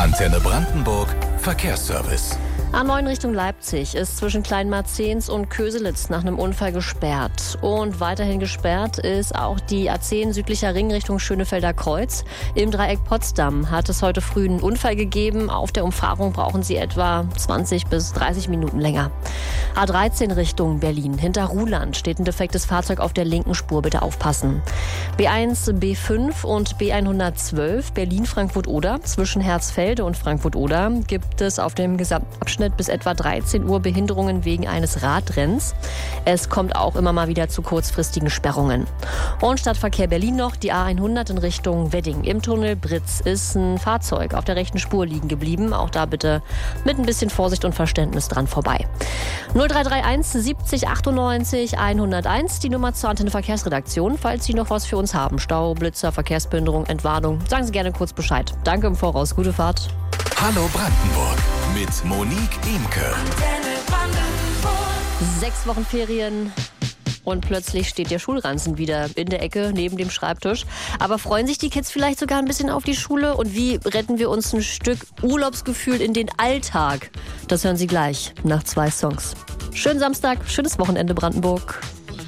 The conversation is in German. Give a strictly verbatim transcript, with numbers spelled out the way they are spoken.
Antenne Brandenburg Verkehrsservice. A neun Richtung Leipzig ist zwischen Kleinmarzens und Köselitz nach einem Unfall gesperrt. Und weiterhin gesperrt ist auch die A zehn südlicher Ring Richtung Schönefelder Kreuz. Im Dreieck Potsdam hat es heute früh einen Unfall gegeben. Auf der Umfahrung brauchen Sie etwa zwanzig bis dreißig Minuten länger. A dreizehn Richtung Berlin. Hinter Ruhland steht ein defektes Fahrzeug auf der linken Spur. Bitte aufpassen. B eins, B fünf und B hundertzwölf Berlin-Frankfurt-Oder. Zwischen Herzfelde und Frankfurt-Oder gibt es auf dem Gesamtabschnitt bis etwa dreizehn Uhr Behinderungen wegen eines Radrenns. Es kommt auch immer mal wieder zu kurzfristigen Sperrungen. Und Stadtverkehr Berlin noch, die A hundert in Richtung Wedding. Im Tunnel Britz ist ein Fahrzeug auf der rechten Spur liegen geblieben. Auch da bitte mit ein bisschen Vorsicht und Verständnis dran vorbei. null drei drei eins siebzig achtundneunzig hunderteins, die Nummer zur Antenne Verkehrsredaktion. Falls Sie noch was für uns haben, Stau, Blitzer, Verkehrsbehinderung, Entwarnung, sagen Sie gerne kurz Bescheid. Danke im Voraus, gute Fahrt. Hallo Brandenburg mit Monique Imke. Sechs Wochen Ferien und plötzlich steht der Schulranzen wieder in der Ecke neben dem Schreibtisch. Aber freuen sich die Kids vielleicht sogar ein bisschen auf die Schule? Und wie retten wir uns ein Stück Urlaubsgefühl in den Alltag? Das hören Sie gleich nach zwei Songs. Schönen Samstag, schönes Wochenende Brandenburg.